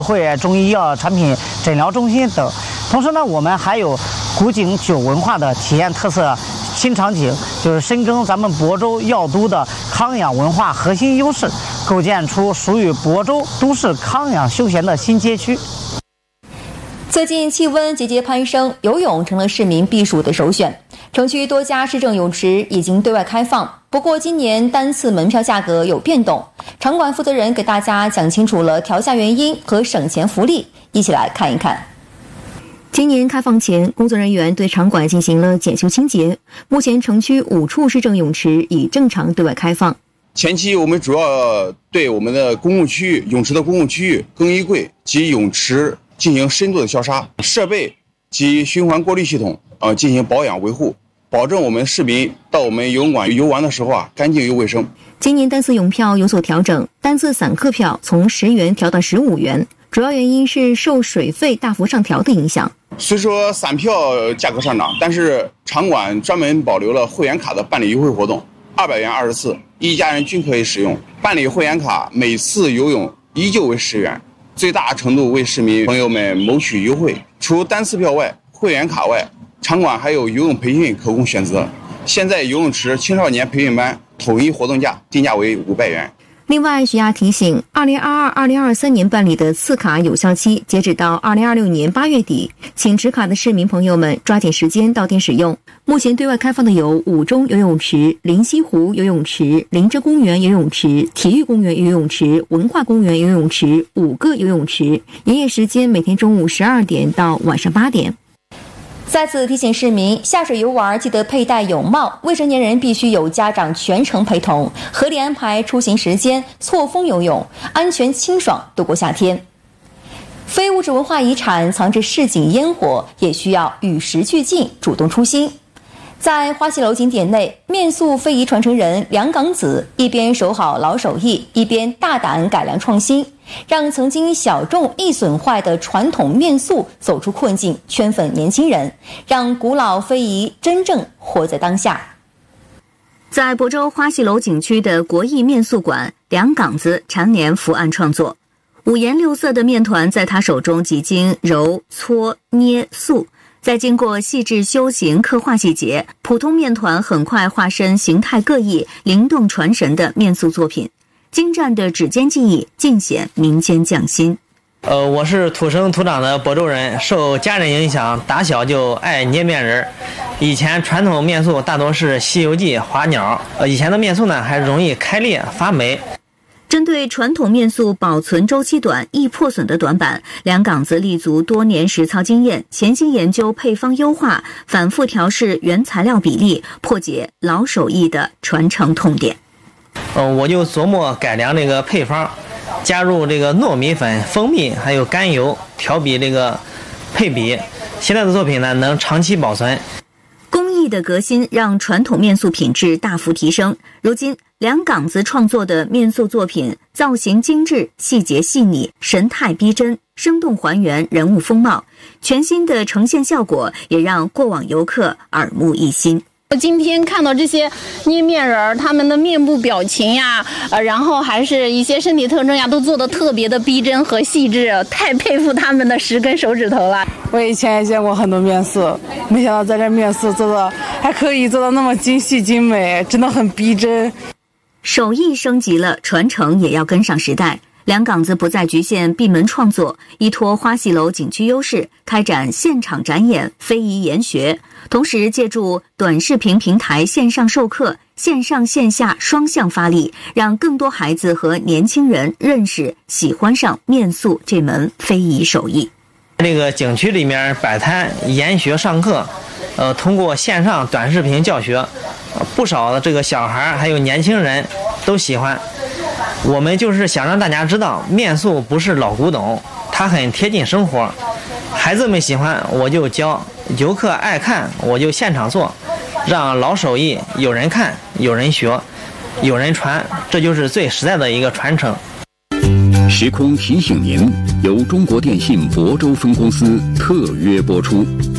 会中医药产品诊疗中心等。同时呢，我们还有古井酒文化的体验特色新场景，就是深耕咱们亳州药都的康养文化核心优势，构建出属于亳州都市康养休闲的新街区。 最近气温节节攀升，游泳成了市民避暑的首选。城区多家市政泳池已经对外开放，不过今年单次门票价格有变动。场馆负责人给大家讲清楚了调价原因和省钱福利，一起来看一看。今年开放前，工作人员对场馆进行了检修清洁。目前城区5处市政泳池已正常对外开放。 前期我们主要对我们的公共区域、泳池的公共区域、更衣柜及泳池进行深度的消杀，设备及循环过滤系统进行保养维护，保证我们市民到我们游泳馆游玩的时候干净又卫生。 今年单次泳票有所调整，单次散客票从10元调到15元，主要原因是受水费大幅上调的影响。 虽说散票价格上涨，但是场馆专门保留了会员卡的办理优惠活动，200元20次，一家人均可以使用。办理会员卡每次游泳依旧为10元，最大程度为市民朋友们谋取优惠。除单次票外，会员卡外，场馆还有游泳培训可供选择。现在游泳池青少年培训班统一活动价定价为500元。 另外，徐亚提醒，2022-2023年办理的次卡有效期截止到2026年8月底，请持卡的市民朋友们抓紧时间到店使用。目前对外开放的有5中游泳池、临西湖游泳池、林芝公园游泳池、体育公园游泳池、文化公园游泳池5个游泳池，营业时间每天中午12点到晚上8点。再次提醒市民，下水游玩记得佩戴泳帽，未成年人必须有家长全程陪同，合理安排出行时间，错峰游泳，安全清爽度过夏天。非物质文化遗产藏着市井烟火，也需要与时俱进，主动出新。在花溪楼景点内，面塑非遗传承人梁港子一边守好老手艺，一边大胆改良创新，让曾经小众易损坏的传统面塑走出困境，圈粉年轻人，让古老非遗真正活在当下。在亳州花溪楼景区的国艺面塑馆，梁港子常年伏案创作，5颜6色的面团在他手中几经揉、搓、捏、塑，再经过细致修形刻画细节，普通面团很快化身形态各异、灵动传神的面塑作品。精湛的指尖技艺尽显民间匠心。 我是土生土长的亳州人，受家人影响，打小就爱捏面人。以前传统面塑大多是《西游记》花鸟，以前的面塑呢还容易开裂发霉。 针对传统面塑保存周期短、易破损的短板，梁港子立足多年实操经验，潜心研究配方优化，反复调试原材料比例，破解老手艺的传承痛点。 我就琢磨改良这个配方，加入这个糯米粉、蜂蜜还有甘油，调比这个配比。现在的作品呢能长期保存。 工艺的革新让传统面塑品质大幅提升。如今梁港子创作的面塑作品造型精致、细节细腻、神态逼真，生动还原人物风貌，全新的呈现效果也让过往游客耳目一新。 我今天看到这些捏面人，他们的面部表情呀，然后还是一些身体特征呀，都做得特别的逼真和细致，太佩服他们的10根手指头了。 我以前也见过很多面塑，没想到在这面塑做的还可以做到那么精细精美，真的很逼真。 手艺升级了，传承也要跟上时代。梁港子不再局限闭门创作，依托花溪楼景区优势，开展现场展演、非遗研学，同时借助短视频平台线上授课，线上线下双向发力，让更多孩子和年轻人认识、喜欢上面塑这门非遗手艺。 这个景区里面摆摊研学上课，通过线上短视频教学，不少的这个小孩还有年轻人都喜欢。我们就是想让大家知道，面塑不是老古董，它很贴近生活。孩子们喜欢我就教，游客爱看我就现场做，让老手艺有人看、有人学、有人传，这就是最实在的一个传承。 时空提醒您，由中国电信亳州分公司特约播出。